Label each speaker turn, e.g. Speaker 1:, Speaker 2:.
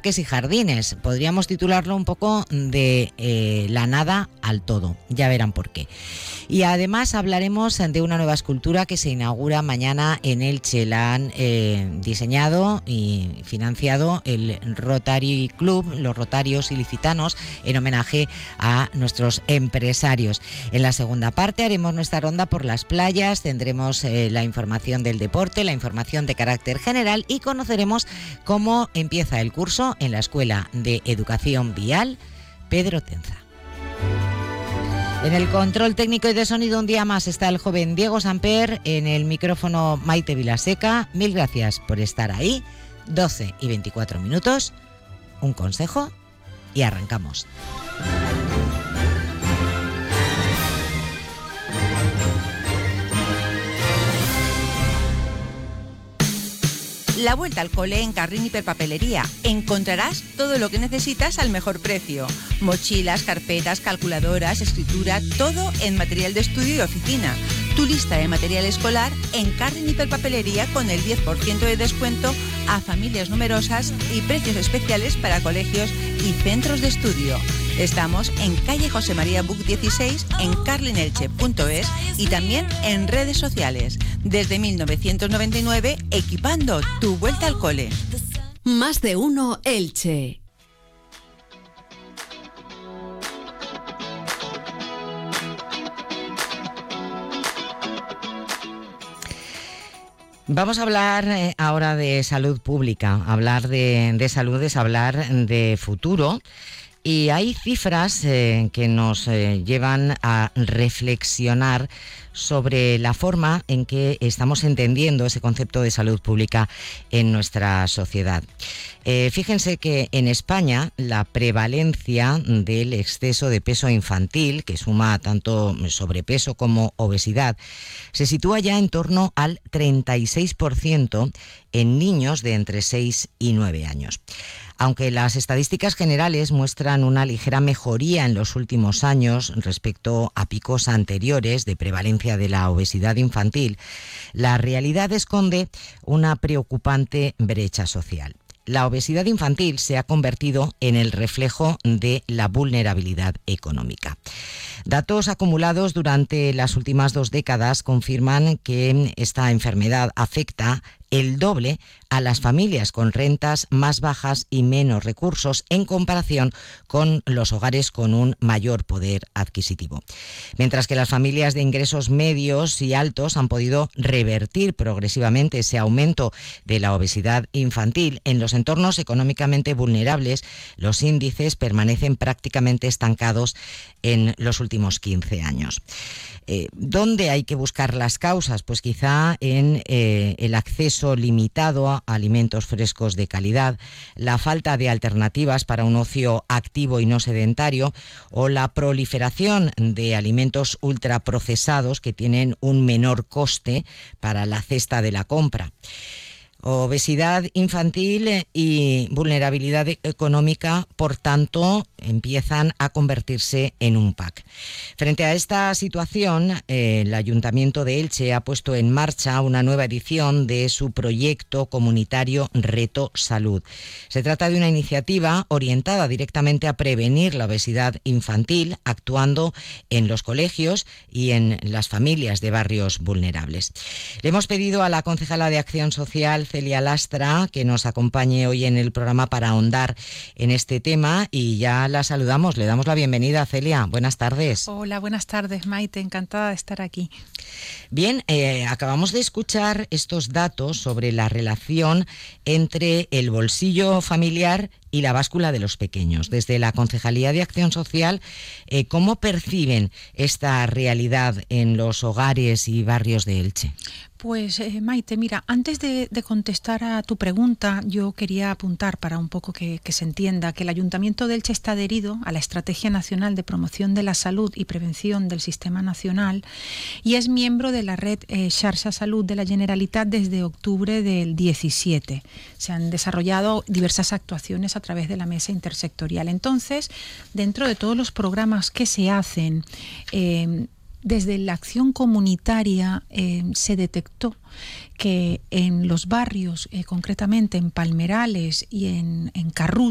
Speaker 1: parques y jardines. Podríamos titularlo un poco de la nada al todo, ya verán por qué. Y además hablaremos de una nueva escultura que se inaugura mañana en Elche. La han diseñado y financiado el Rotary Club, los rotarios ilicitanos, en homenaje a nuestros empresarios. En la segunda parte haremos nuestra ronda por las playas, tendremos la información del deporte, la información de carácter general y conoceremos cómo empieza el curso en la Escuela de Educación Vial Pedro Tenza. En el control técnico y de sonido un día más está el joven Diego Samper, en el micrófono Maite Vilaseca. Mil gracias por estar ahí. 12 y 24 minutos, un consejo y arrancamos.
Speaker 2: La vuelta al cole en Carlín Hiperpapelería. Encontrarás todo lo que necesitas al mejor precio. Mochilas, carpetas, calculadoras, escritura, todo en material de estudio y oficina. Tu lista de material escolar en Carlín Hiperpapelería con el 10% de descuento a familias numerosas y precios especiales para colegios y centros de estudio. Estamos en calle José María Buc 16 en carlinelche.es y también en redes sociales. Desde 1999, equipando tu vuelta al cole.
Speaker 3: Más de uno Elche.
Speaker 1: Vamos a hablar ahora de salud pública. Hablar de salud es hablar de futuro. Y hay cifras que nos llevan a reflexionar sobre la forma en que estamos entendiendo ese concepto de salud pública en nuestra sociedad. Fíjense que en España la prevalencia del exceso de peso infantil, que suma tanto sobrepeso como obesidad, se sitúa ya en torno al 36% en niños de entre 6 y 9 años. Aunque las estadísticas generales muestran una ligera mejoría en los últimos años respecto a picos anteriores de prevalencia de la obesidad infantil, la realidad esconde una preocupante brecha social. La obesidad infantil se ha convertido en el reflejo de la vulnerabilidad económica. Datos acumulados durante las últimas 2 décadas confirman que esta enfermedad afecta el doble a las familias con rentas más bajas y menos recursos en comparación con los hogares con un mayor poder adquisitivo. Mientras que las familias de ingresos medios y altos han podido revertir progresivamente ese aumento de la obesidad infantil, en los entornos económicamente vulnerables los índices permanecen prácticamente estancados en los últimos 15 años. ¿Dónde hay que buscar las causas? Pues quizá en el acceso limitado a alimentos frescos de calidad, la falta de alternativas para un ocio activo y no sedentario, o la proliferación de alimentos ultraprocesados que tienen un menor coste para la cesta de la compra. Obesidad infantil y vulnerabilidad económica, por tanto, empiezan a convertirse en un pack. Frente a esta situación, el Ayuntamiento de Elche ha puesto en marcha una nueva edición de su proyecto comunitario Reto Salud. Se trata de una iniciativa orientada directamente a prevenir la obesidad infantil, actuando en los colegios y en las familias de barrios vulnerables. Le hemos pedido a la concejala de Acción Social, Celia Lastra, que nos acompañe hoy en el programa para ahondar en este tema, y ya la saludamos, le damos la bienvenida. Celia, buenas tardes.
Speaker 4: Hola, buenas tardes, Maite, encantada de estar aquí.
Speaker 1: Bien, acabamos de escuchar estos datos sobre la relación entre el bolsillo familiar y la báscula de los pequeños. Desde la Concejalía de Acción Social, ¿cómo perciben esta realidad en los hogares y barrios de Elche?
Speaker 4: Pues Maite, mira, antes de contestar a tu pregunta, yo quería apuntar para un poco que se entienda que el Ayuntamiento de Elche está adherido a la Estrategia Nacional de Promoción de la Salud y Prevención del Sistema Nacional y es miembro de la red Xarxa Salud de la Generalitat desde octubre del 17. Se han desarrollado diversas actuaciones a través de la mesa intersectorial. Entonces, dentro de todos los programas que se hacen, desde la acción comunitaria se detectó que en los barrios, concretamente en Palmerales y en Carrús,